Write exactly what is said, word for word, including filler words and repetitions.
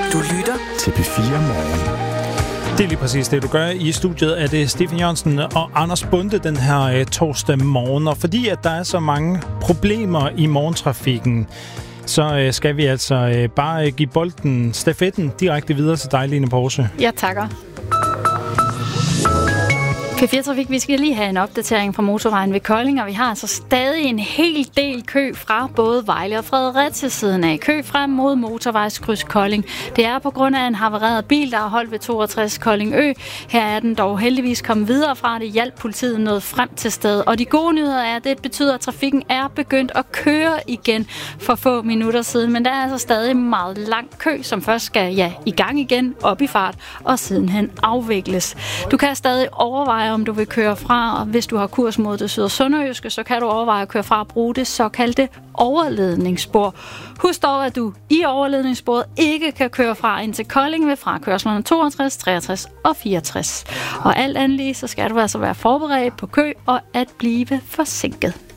Du lytter til P fire Morgen. Det er lige præcis det, du gør. I studiet er det Stefan Jørgensen og Anders Bunde den her øh, torsdag morgen. Og fordi at der er så mange problemer i morgentrafikken, så øh, skal vi altså øh, bare øh, give bolden, stafetten, direkte videre til dig, Line Porsche. Ja, takker. P fire Trafik, vi skal lige have en opdatering fra motorvejen ved Kolding, og vi har altså stadig en hel del kø fra både Vejle og Fredericia siden af. Kø frem mod motorvejskryds Kolding. Det er på grund af en havareret bil, der har holdt ved toogtres Kolding Ø. Her er den dog heldigvis kommet videre fra. Det hjalp politiet noget frem til stedet. Og de gode nyheder er, at det betyder, at trafikken er begyndt at køre igen for få minutter siden. Men der er altså stadig meget lang kø, som først skal ja, i gang igen, op i fart, og sidenhen afvikles. Du kan stadig overveje, om du vil køre fra, og hvis du har kurs mod det syd- og sønderjyske, så kan du overveje at køre fra og bruge det såkaldte overledningsspor. Husk dog, at du i overledningssporet ikke kan køre fra ind til Kolding ved frakørslerne toogtres, treogtres og fireogtres. Og alt andet lige, så skal du altså være forberedt på kø og at blive forsinket.